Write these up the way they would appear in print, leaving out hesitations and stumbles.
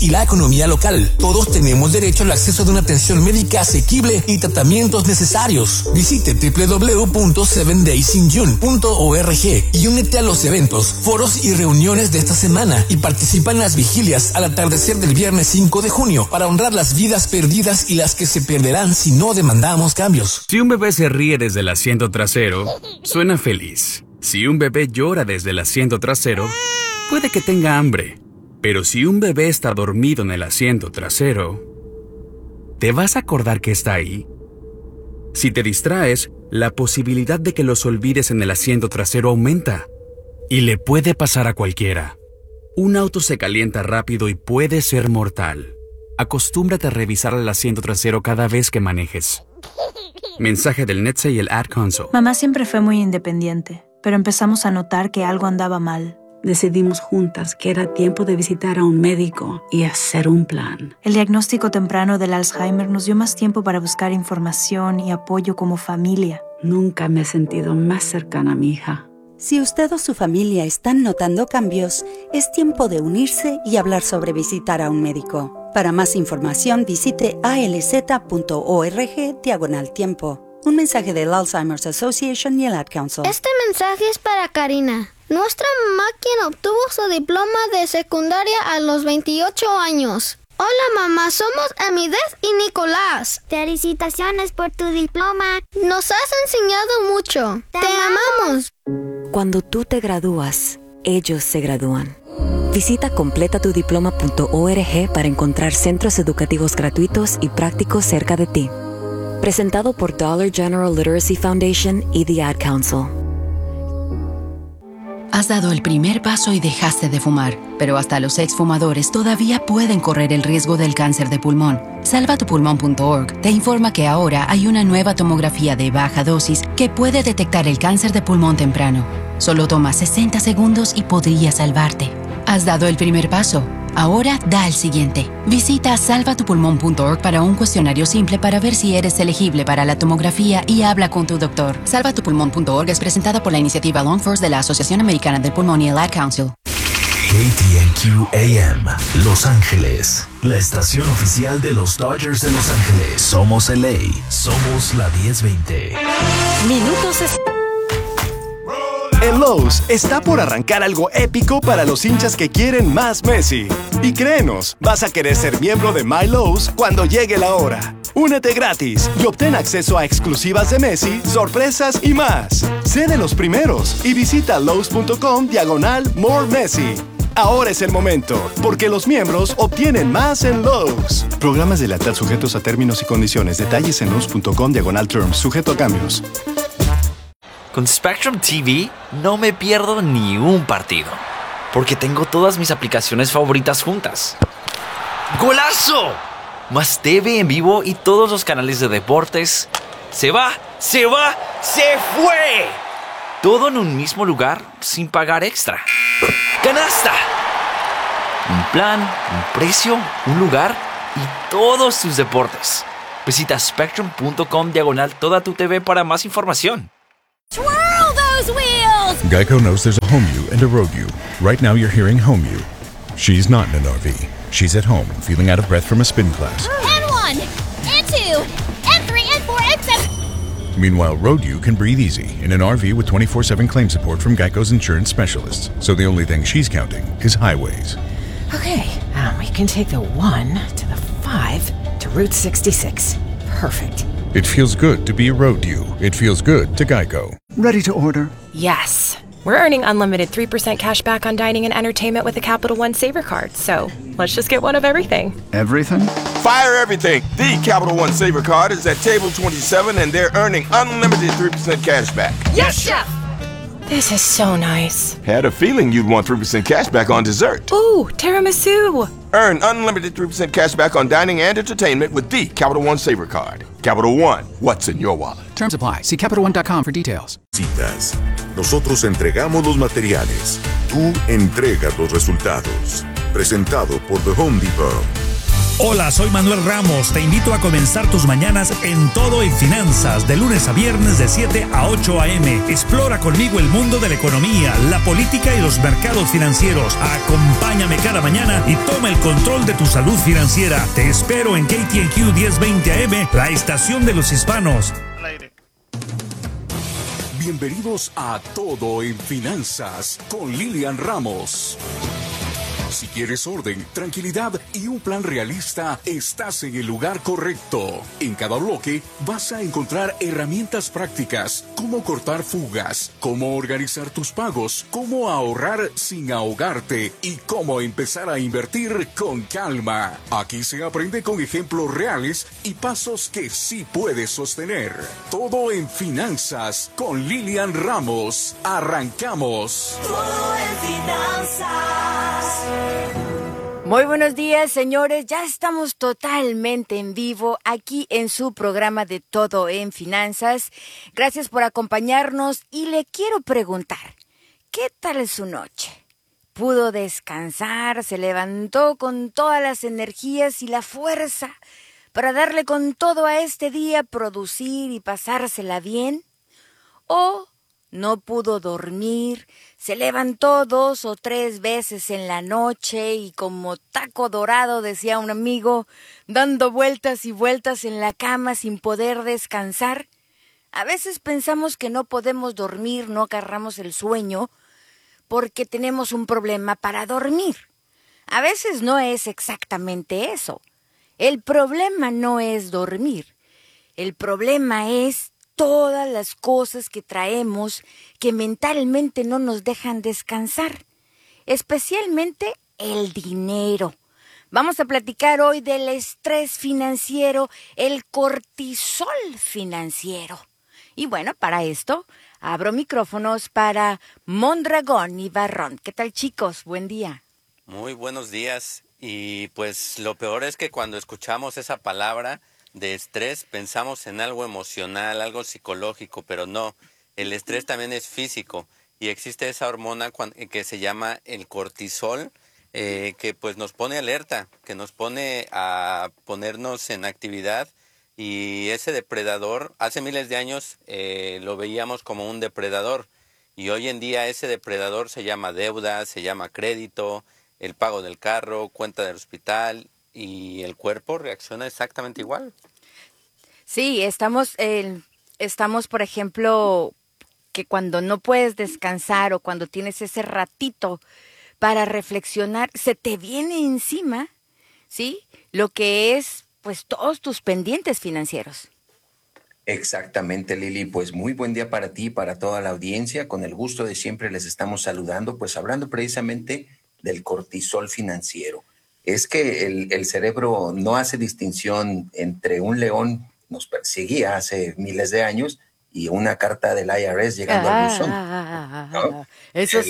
y la economía local. Todos tenemos derecho al acceso de una atención médica asequible y tratamientos necesarios. Visite www.7daysinjune.org y únete a los eventos, foros y reuniones de esta semana y participa en las vigilias al atardecer del viernes 5 de junio para honrar las vidas perdidas y las que se perderán si no demandamos cambios. Si un bebé se ríe desde el asiento trasero, suena feliz. Si un bebé llora desde el asiento trasero, puede que tenga hambre. Pero si un bebé está dormido en el asiento trasero, ¿te vas a acordar que está ahí? Si te distraes, la posibilidad de que los olvides en el asiento trasero aumenta. Y le puede pasar a cualquiera. Un auto se calienta rápido y puede ser mortal. Acostúmbrate a revisar el asiento trasero cada vez que manejes. Mensaje del NHTSA y el Ad Council. Mamá siempre fue muy independiente, pero empezamos a notar que algo andaba mal. Decidimos juntas que era tiempo de visitar a un médico y hacer un plan. El diagnóstico temprano del Alzheimer nos dio más tiempo para buscar información y apoyo como familia. Nunca me he sentido más cercana a mi hija. Si usted o su familia están notando cambios, es tiempo de unirse y hablar sobre visitar a un médico. Para más información, visite alz.org/tiempo. Un mensaje del Alzheimer's Association y el Ad Council. Este mensaje es para Karina. Nuestra mamá, quien obtuvo su diploma de secundaria a los 28 años. Hola mamá, somos Amidez y Nicolás. Felicitaciones por tu diploma. Nos has enseñado mucho. Te amamos. Cuando tú te gradúas, ellos se gradúan. Visita completatudiploma.org para encontrar centros educativos gratuitos y prácticos cerca de ti. Presentado por Dollar General Literacy Foundation y The Ad Council. Has dado el primer paso y dejaste de fumar, pero hasta los exfumadores todavía pueden correr el riesgo del cáncer de pulmón. Salvatupulmón.org te informa que ahora hay una nueva tomografía de baja dosis que puede detectar el cáncer de pulmón temprano. Solo toma 60 segundos y podría salvarte. Has dado el primer paso. Ahora da el siguiente. Visita salvatupulmón.org para un cuestionario simple para ver si eres elegible para la tomografía y habla con tu doctor. Salvatupulmón.org es presentada por la iniciativa Long First de la Asociación Americana del Pulmón y el Ad Council. KTNQ AM, Los Ángeles, la estación oficial de los Dodgers de Los Ángeles. Somos LA, somos la 1020. Minutos. En Lowe's está por arrancar algo épico para los hinchas que quieren más Messi. Y créenos, vas a querer ser miembro de My Lowe's cuando llegue la hora. Únete gratis y obtén acceso a exclusivas de Messi, sorpresas y más. Sé de los primeros y visita lowes.com/More Messi. Ahora es el momento, porque los miembros obtienen más en Lowe's. Programas de lealtad sujetos a términos y condiciones. Detalles en lowes.com/terms, sujeto a cambios. Con Spectrum TV no me pierdo ni un partido, porque tengo todas mis aplicaciones favoritas juntas. ¡Golazo! Más TV en vivo y todos los canales de deportes. ¡Se va! ¡Se va! ¡Se fue! Todo en un mismo lugar sin pagar extra. ¡Canasta! Un plan, un precio, un lugar y todos tus deportes. Visita spectrum.com/toda tu TV para más información. Twirl those wheels! Geico knows there's a home you and a road you. Right now you're hearing home you. She's not in an RV. She's at home, feeling out of breath from a spin class. And 1, and 2, and 3, and 4, and 7. Meanwhile, road you can breathe easy in an RV with 24/7 claim support from Geico's insurance specialists. So the only thing she's counting is highways. Okay, we can take the 1 to the 5 to Route 66. Perfect. It feels good to be a road you. It feels good to Geico. Ready to order? Yes. We're earning unlimited 3% cash back on dining and entertainment with the Capital One Saver Card, so let's just get one of everything. Everything? Fire everything! The Capital One Saver Card is at table 27 and they're earning unlimited 3% cash back. Yes, Chef! This is so nice. Had a feeling you'd want 3% cash back on dessert. Ooh, tiramisu! Earn unlimited 3% cash back on dining and entertainment with the Capital One Saver Card. Capital One, what's in your wallet? Terms apply. See CapitalOne.com for details. Citas. Nosotros entregamos los materiales. Tú entregas los resultados. Presentado por The Home Depot. Hola, soy Manuel Ramos. Te invito a comenzar tus mañanas en Todo en Finanzas, de lunes a viernes de 7 a 8 a.m. Explora conmigo el mundo de la economía, la política y los mercados financieros. Acompáñame cada mañana y toma el control de tu salud financiera. Te espero en KTNQ 1020 AM, la estación de los hispanos. Bienvenidos a Todo en Finanzas con Lilian Ramos. Si quieres orden, tranquilidad y un plan realista, estás en el lugar correcto. En cada bloque vas a encontrar herramientas prácticas, cómo cortar fugas, cómo organizar tus pagos, cómo ahorrar sin ahogarte y cómo empezar a invertir con calma. Aquí se aprende con ejemplos reales y pasos que sí puedes sostener. Todo en Finanzas con Lilian Ramos. Arrancamos. Todo en Finanzas. Muy buenos días, señores. Ya estamos totalmente en vivo aquí en su programa de Todo en Finanzas. Gracias por acompañarnos y le quiero preguntar, ¿qué tal es su noche? ¿Pudo descansar? ¿Se levantó con todas las energías y la fuerza para darle con todo a este día, producir y pasársela bien? ¿O no pudo dormir, se levantó 2 o 3 veces en la noche y como taco dorado, decía un amigo, dando vueltas y vueltas en la cama sin poder descansar? A veces pensamos que no podemos dormir, no agarramos el sueño, porque tenemos un problema para dormir. A veces no es exactamente eso. El problema no es dormir. El problema es todas las cosas que traemos que mentalmente no nos dejan descansar, especialmente el dinero. Vamos a platicar hoy del estrés financiero, el cortisol financiero. Y bueno, para esto abro micrófonos para Mondragón y Barrón. ¿Qué tal, chicos? Buen día. Muy buenos días. Y pues lo peor es que cuando escuchamos esa palabra de estrés pensamos en algo emocional, algo psicológico, pero no, el estrés también es físico y existe esa hormona que se llama el cortisol, que pues nos pone alerta, que nos pone a ponernos en actividad, y ese depredador, hace miles de años lo veíamos como un depredador, y hoy en día ese depredador se llama deuda, se llama crédito, el pago del carro, cuenta del hospital, y el cuerpo reacciona exactamente igual. Sí, estamos, por ejemplo, que cuando no puedes descansar o cuando tienes ese ratito para reflexionar, se te viene encima, ¿sí? Lo que es, pues, todos tus pendientes financieros. Exactamente, Lili. Pues muy buen día para ti y para toda la audiencia. Con el gusto de siempre les estamos saludando, pues hablando precisamente del cortisol financiero. Es que el cerebro no hace distinción entre un león, nos perseguía hace miles de años, y una carta del IRS llegando al buzón, ¿no? Eso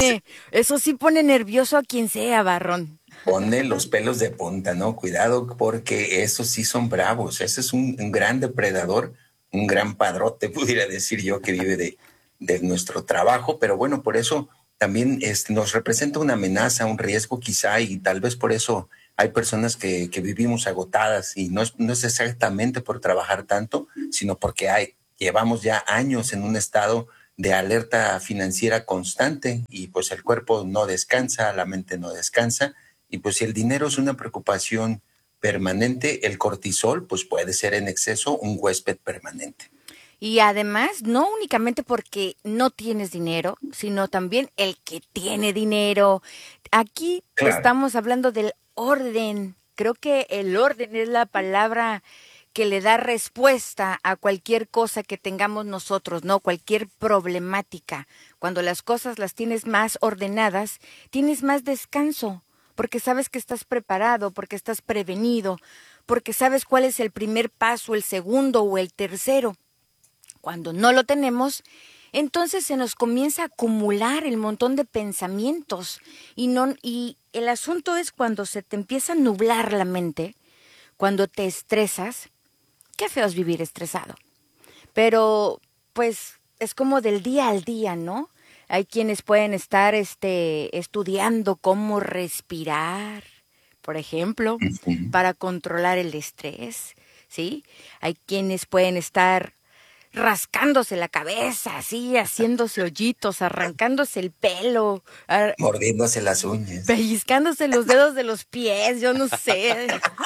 sí pone nervioso a quien sea, Barrón. Pone los pelos de punta, ¿no? Cuidado, porque esos sí son bravos. Ese es un gran depredador, un gran padrote, pudiera decir yo, que vive de nuestro trabajo. Pero bueno, por eso también nos representa una amenaza, un riesgo quizá, y tal vez por eso hay personas que vivimos agotadas, y no es exactamente por trabajar tanto, sino porque llevamos ya años en un estado de alerta financiera constante, y pues el cuerpo no descansa, la mente no descansa, y pues si el dinero es una preocupación permanente, el cortisol pues puede ser en exceso un huésped permanente. Y además, no únicamente porque no tienes dinero, sino también el que tiene dinero. Aquí estamos hablando del orden. Creo que el orden es la palabra que le da respuesta a cualquier cosa que tengamos nosotros, ¿no? Cualquier problemática. Cuando las cosas las tienes más ordenadas, tienes más descanso, porque sabes que estás preparado, porque estás prevenido, porque sabes cuál es el primer paso, el segundo o el tercero. Cuando no lo tenemos, entonces se nos comienza a acumular el montón de pensamientos y el asunto es cuando se te empieza a nublar la mente, cuando te estresas. Qué feo es vivir estresado, pero pues es como del día al día, ¿no? Hay quienes pueden estar estudiando cómo respirar, por ejemplo, para controlar el estrés, ¿sí? Hay quienes pueden estar rascándose la cabeza, así, haciéndose hoyitos, arrancándose el pelo, mordiéndose las uñas, pellizcándose los dedos de los pies, yo no sé.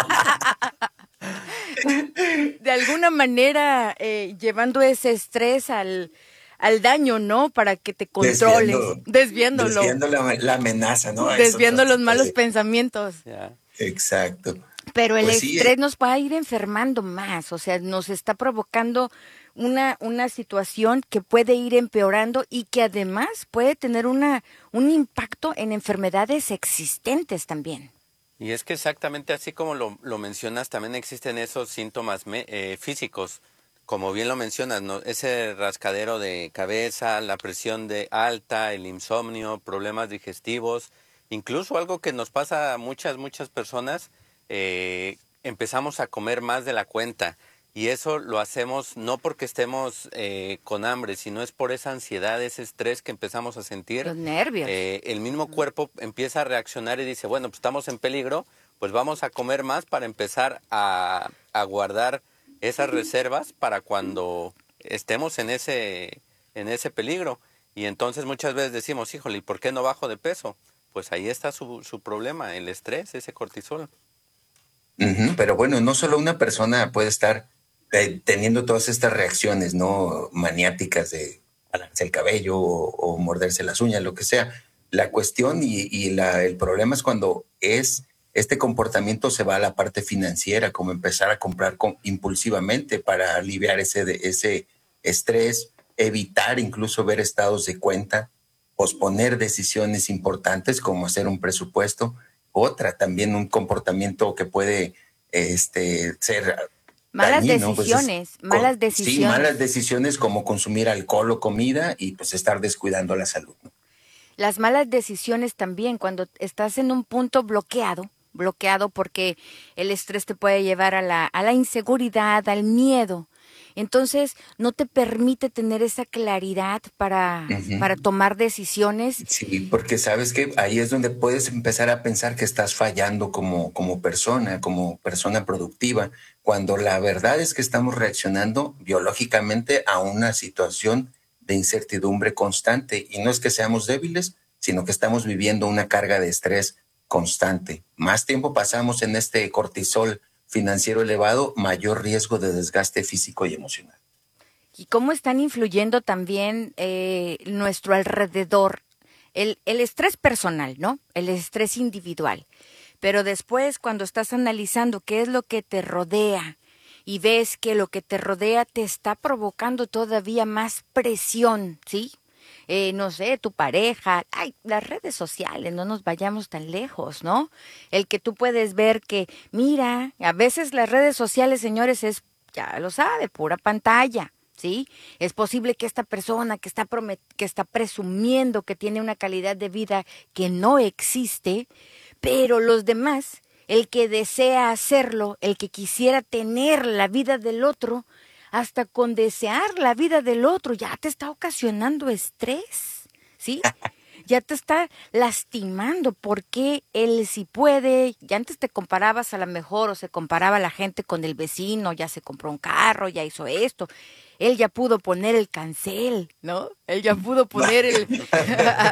De alguna manera llevando ese estrés al daño, ¿no? Para que te controles, desviándolo. Desviando la amenaza, ¿no? Desviando los malos pensamientos. Exacto. Pero el estrés nos va a ir enfermando más, o sea, nos está provocando una situación que puede ir empeorando y que además puede tener un impacto en enfermedades existentes también. Y es que exactamente así como lo mencionas, también existen esos síntomas físicos, como bien lo mencionas, ¿no? Ese rascadero de cabeza, la presión alta, el insomnio, problemas digestivos, incluso algo que nos pasa a muchas personas, empezamos a comer más de la cuenta. Y eso lo hacemos no porque estemos con hambre, sino es por esa ansiedad, ese estrés que empezamos a sentir. Los nervios. El mismo cuerpo empieza a reaccionar y dice, bueno, pues estamos en peligro, pues vamos a comer más para empezar a guardar esas reservas para cuando estemos en ese peligro. Y entonces muchas veces decimos, híjole, ¿y por qué no bajo de peso? Pues ahí está su problema, el estrés, ese cortisol. Pero bueno, no solo una persona puede estar teniendo todas estas reacciones, ¿no? Maniáticas de jalarse el cabello o morderse las uñas, lo que sea. La cuestión el problema es cuando este comportamiento se va a la parte financiera, como empezar a comprar impulsivamente para aliviar ese estrés, evitar incluso ver estados de cuenta, posponer decisiones importantes como hacer un presupuesto. También un comportamiento que puede ser malas dañino, decisiones, malas decisiones. Sí, malas decisiones como consumir alcohol o comida y pues estar descuidando la salud, ¿no? Las malas decisiones también, cuando estás en un punto bloqueado porque el estrés te puede llevar a la inseguridad, al miedo. Entonces, no te permite tener esa claridad para tomar decisiones. Sí, porque sabes que ahí es donde puedes empezar a pensar que estás fallando como persona productiva, cuando la verdad es que estamos reaccionando biológicamente a una situación de incertidumbre constante. Y no es que seamos débiles, sino que estamos viviendo una carga de estrés constante. Más tiempo pasamos en este cortisol financiero elevado, mayor riesgo de desgaste físico y emocional. ¿Y cómo están influyendo también nuestro alrededor? El estrés personal, ¿no? El estrés individual. Pero después, cuando estás analizando qué es lo que te rodea y ves que lo que te rodea te está provocando todavía más presión, ¿sí? No sé, tu pareja, las redes sociales, no nos vayamos tan lejos, ¿no? El que tú puedes ver que, mira, a veces las redes sociales, señores, ya lo sabe, pura pantalla, ¿sí? Es posible que esta persona que está presumiendo que tiene una calidad de vida que no existe, pero los demás, el que desea hacerlo, el que quisiera tener la vida del otro, hasta con desear la vida del otro, ya te está ocasionando estrés, ¿sí? Ya te está lastimando porque él sí puede. Ya antes te comparabas a lo mejor o se comparaba la gente con el vecino, ya se compró un carro, ya hizo esto. Él ya pudo poner el cancel, ¿no? Él ya pudo poner